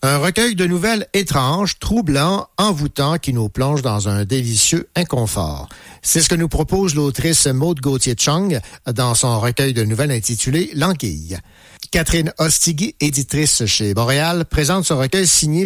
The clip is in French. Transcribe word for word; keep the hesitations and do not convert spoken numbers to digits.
Un recueil de nouvelles étranges, troublantes, envoûtants qui nous plonge dans un délicieux inconfort. C'est ce que nous propose l'autrice Maude Gauthier-Chung dans son recueil de nouvelles intitulé L'Anguille. Catherine Ostigui, éditrice chez Boréal, présente ce recueil signé